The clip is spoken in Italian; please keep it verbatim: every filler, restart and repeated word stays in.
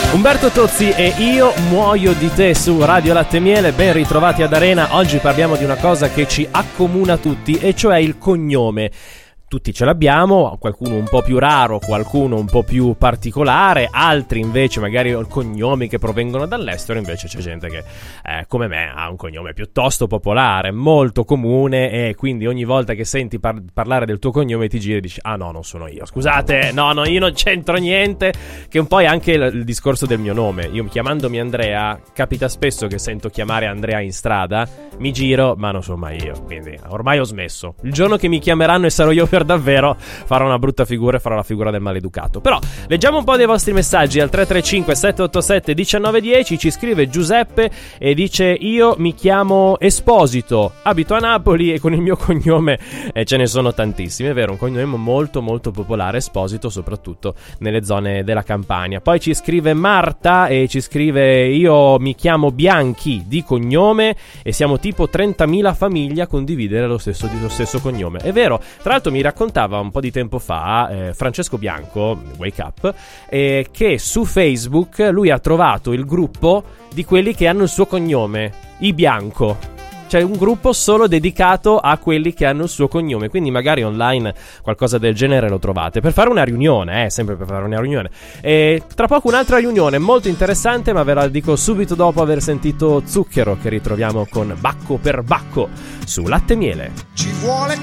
Umberto Tozzi e Io muoio di te su Radio Latte e Miele. Ben ritrovati ad Arena. Oggi parliamo di una cosa che ci accomuna tutti, e cioè il cognome. Tutti ce l'abbiamo, qualcuno un po' più raro, qualcuno un po' più particolare, altri invece magari cognomi che provengono dall'estero. Invece c'è gente che, eh, come me, ha un cognome piuttosto popolare, molto comune, e quindi ogni volta che senti par- parlare del tuo cognome ti giri e dici: ah no, non sono io, scusate, no, no, io non c'entro niente. Che un po' è anche il, il discorso del mio nome. Io, chiamandomi Andrea, capita spesso che sento chiamare Andrea in strada, mi giro, ma non sono mai io, quindi ormai ho smesso. Il giorno che mi chiameranno e sarò io per davvero, farò una brutta figura e farò la figura del maleducato. Però leggiamo un po' dei vostri messaggi al tre tre cinque sette otto sette uno nove uno zero. Ci scrive Giuseppe e dice: io mi chiamo Esposito, abito a Napoli e con il mio cognome eh, ce ne sono tantissimi. È vero, un cognome molto molto popolare, Esposito, soprattutto nelle zone della Campania. Poi ci scrive Marta e ci scrive: io mi chiamo Bianchi di cognome e siamo tipo trentamila famiglie a condividere lo stesso, lo stesso cognome. È vero, tra l'altro mi raccontava un po' di tempo fa eh, Francesco Bianco, Wake Up, eh, che su Facebook lui ha trovato il gruppo di quelli che hanno il suo cognome, i Bianco. C'è un gruppo solo dedicato a quelli che hanno il suo cognome, quindi magari online qualcosa del genere lo trovate, per fare una riunione, eh, sempre per fare una riunione. E tra poco un'altra riunione molto interessante, ma ve la dico subito dopo aver sentito Zucchero, che ritroviamo con Bacco per Bacco su Latte e Miele. Ci vuole